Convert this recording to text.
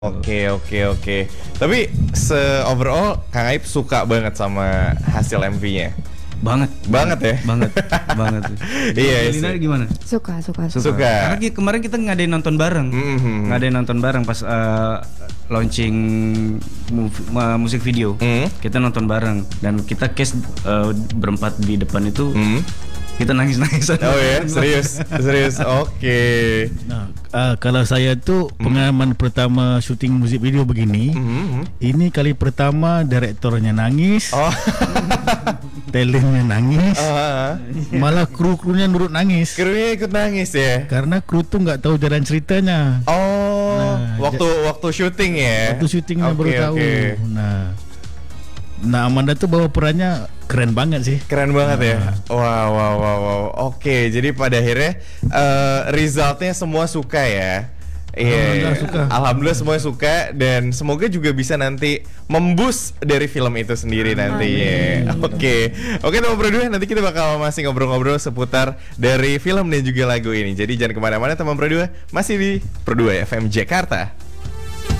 Oke. Tapi overall Kang Aib suka banget sama hasil MV-nya. Banget ya. Banget. Iya. Lina gimana? Suka. Karena kemarin kita ngadain nonton bareng. Ngadain nonton bareng pas launching musik video. Kita nonton bareng dan kita cast berempat di depan itu. Kita nangis. Oh ya, serius. Oke. Nah, kalau saya tuh pengalaman pertama syuting musik video begini, ini kali pertama direktornya nangis, talentnya nangis, malah kru-krunya nurut nangis. Krunya ikut nangis ya? Karena kru tuh nggak tahu jalan ceritanya. Waktu syuting ya? Waktu syutingnya baru tahu. Nah, Amanda tuh bawa perannya keren banget sih. Keren banget ya. Wow. Oke, jadi pada akhirnya resultnya semua suka ya. Alhamdulillah suka. Alhamdulillah semua suka dan semoga juga bisa nanti memboost dari film itu sendiri nantinya. Oke, teman Pro 2, nanti kita bakal masih ngobrol-ngobrol seputar dari film dan juga lagu ini. Jadi jangan kemana-mana teman Pro 2, masih di Pro 2 FM Jakarta.